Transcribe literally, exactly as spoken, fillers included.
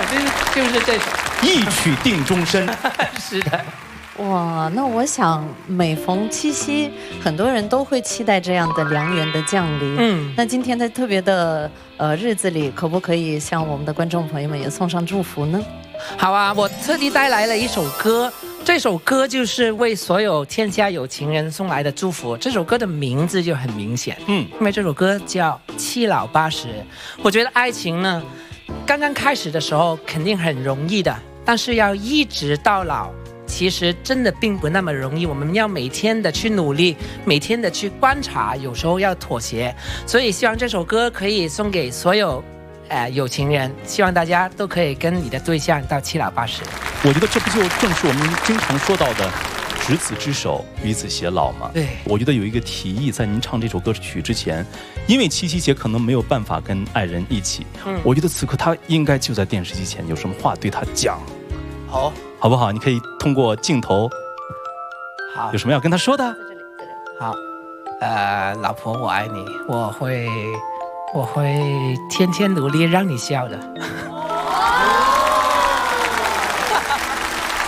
就就是这首一曲定终身。 是的。 哇，那我想每逢七夕，很多人都会期待这样的良缘的降临。嗯，那今天在特别的呃日子里，可不可以向我们的观众朋友们也送上祝福呢？ 好啊，我特地带来了一首歌，这首歌就是为所有天下有情人送来的祝福。这首歌的名字就很明显，嗯，因为这首歌叫《七老八十》。我觉得爱情呢，刚刚开始的时候肯定很容易的，但是要一直到老。其实真的并不那么容易，我们要每天的去努力，每天的去观察，有时候要妥协。所以希望这首歌可以送给所有，呃，有情人，希望大家都可以跟你的对象到七老八十。 我觉得这不就正是我们经常说到的执子之手，与子偕老吗？ 对， 我觉得有一个提议，在您唱这首歌曲之前，因为七夕节可能没有办法跟爱人一起，嗯，我觉得此刻他应该就在电视机前，有什么话对他讲？ 好。 好不好？你可以通过镜头， 好， 有什么要跟他说的？ 好，呃，老婆，我爱你，我会，我会天天努力让你笑的。